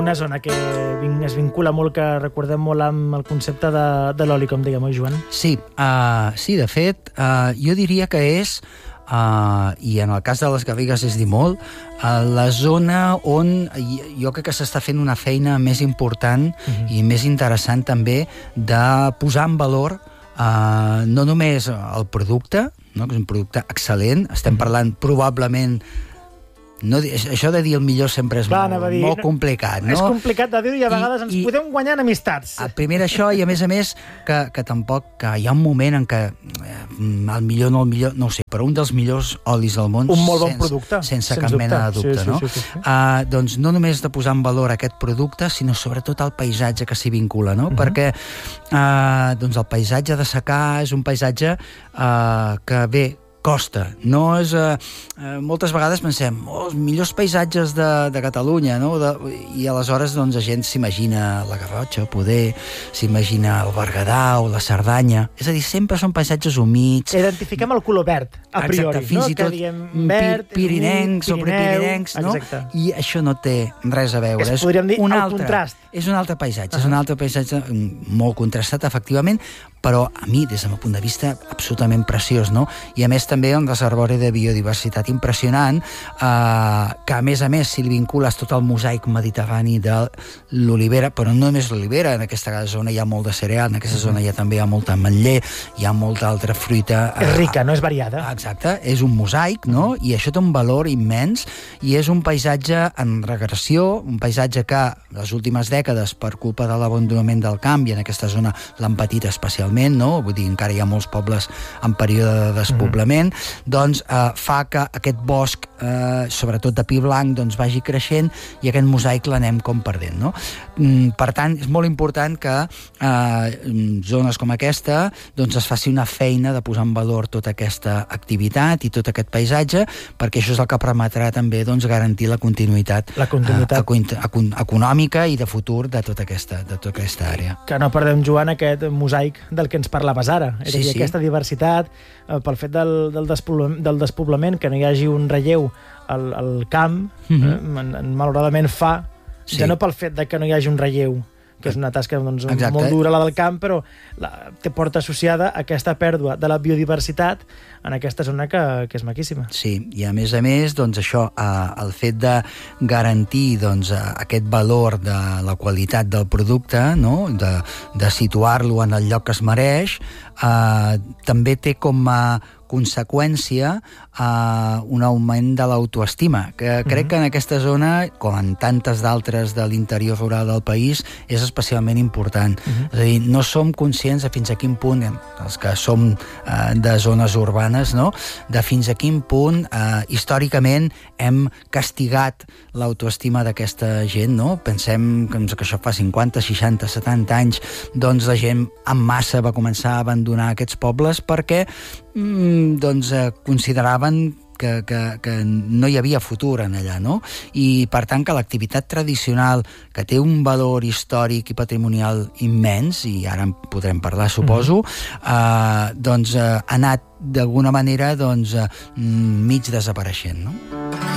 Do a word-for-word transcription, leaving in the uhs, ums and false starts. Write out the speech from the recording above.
una zona que es vincula molt, que recordem molt amb el concepte de, de l'oli, com diguem, oi, Joan? Sí, uh, sí, de fet, uh, jo diria que és, uh, i en el cas de les Garrigues és dir molt, uh, la zona on jo crec que s'està fent una feina més important uh-huh. i més interessant també de posar en valor uh, no només el producte, no? Que és un producte excel·lent, estem uh-huh. parlant probablement. No, això de dir el millor sempre és Clar, molt, dir, molt complicat, no? És complicat de dir i a vegades I, ens i, podem guanyar en amistats. A primer això, i a més a més que, que tampoc, que hi ha un moment en què eh, el millor, no el millor, no ho sé, però un dels millors olis del món, un molt bon sense, producte, sense cap dubte. mena de dubte, sí, sí, no? Sí, sí, sí. Uh, doncs no només de posar en valor aquest producte, sinó sobretot el paisatge que s'hi vincula, no? Uh -huh. Perquè uh, doncs el paisatge de secà és un paisatge uh, que, bé, costa. No és, eh, eh, moltes vegades pensem, oh, els millors paisatges de, de Catalunya, no? De, i aleshores doncs, la gent s'imagina la Garrotxa, poder, s'imagina el Berguedà o la Cerdanya. És a dir, sempre són paisatges humits. Identifiquem el color verd, a priori. Exacte, fins no? i tot que diem verd, pirinencs humit, o prepirinencs, no? Exacte. I això no té res a veure. És, podríem dir, un el altre, contrast. És un altre paisatge, uh -huh. és un altre paisatge molt contrastat, efectivament, però a mi, des del meu punt de vista, absolutament preciós, no? I a més també un reservori de biodiversitat impressionant, eh, que a més a més, si li vincules tot el mosaic mediterrani de l'olivera, però no només l'olivera, en aquesta zona hi ha molt de cereal, en aquesta zona hi ha també hi ha molta ametller, hi ha molta altra fruita. És rica, no és variada. Exacte, és un mosaic, no? I això té un valor immens, i és un paisatge en regressió, un paisatge que les últimes dècades, per culpa de l'abandonament del camp, i en aquesta zona l'han patit especialment, no? Vull dir, encara hi ha molts pobles en període de despoblament, mm-hmm. doncs eh, fa que aquest bosc, eh, sobretot de pi blanc, doncs vagi creixent i aquest mosaic l'anem com perdent, no? Mm, per tant, és molt important que eh, zones com aquesta doncs es faci una feina de posar en valor tota aquesta activitat i tot aquest paisatge, perquè això és el que permetrà també doncs, garantir la continuïtat, la continuïtat. Eh, econòmica i de futur de tota aquesta, de tota aquesta àrea. Que no perdem, Joan, aquest mosaic del que ens parlaves ara. És sí, a dir, sí. aquesta diversitat, eh, pel fet del, del, despoblament, del despoblament, que no hi hagi un relleu al, al camp, mm-hmm. eh, malauradament fa, sí. ja no pel fet de que no hi hagi un relleu, que és una tasca doncs, molt dura, la del camp, però la, té porta associada a aquesta pèrdua de la biodiversitat en aquesta zona que, que és maquíssima. Sí, i a més a més, doncs això, eh, el fet de garantir doncs, aquest valor de la qualitat del producte, no? de, de situar-lo en el lloc que es mereix, eh, també té com a conseqüència uh, un augment de l'autoestima, que crec uh-huh. que en aquesta zona, com en tantes d'altres de l'interior rural del país, és especialment important. Uh-huh. És a dir, no som conscients de fins a quin punt, els que som uh, de zones urbanes, no? de fins a quin punt uh, històricament hem castigat l'autoestima d'aquesta gent, no? Pensem que, que això fa cinquanta, seixanta, setanta anys, doncs la gent en massa va començar a abandonar aquests pobles perquè doncs eh, consideraven que, que, que no hi havia futur en allà, no? I per tant que l'activitat tradicional, que té un valor històric i patrimonial immens, i ara en podrem parlar, suposo, mm-hmm. eh, doncs eh, ha anat d'alguna manera doncs, eh, mig desapareixent, no?